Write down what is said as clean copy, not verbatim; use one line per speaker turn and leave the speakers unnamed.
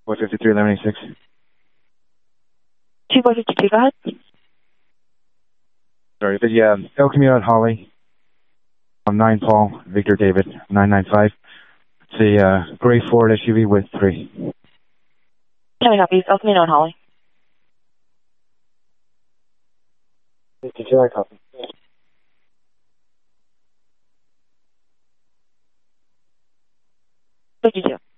453, 1186.
2452, go ahead.
Sorry, the El Camino at Holly. 9 Paul, Victor David, 995. It's a gray Ford SUV with 3.
Can I help you? El Camino and Holly.
Did you like copy?
52.